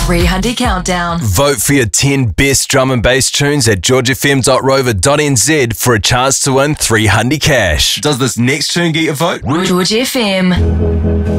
300 Countdown. Vote for your 10 best drum and bass tunes at georgefm.rover.nz for a chance to win 300 cash. Does this next tune get your vote? George FM.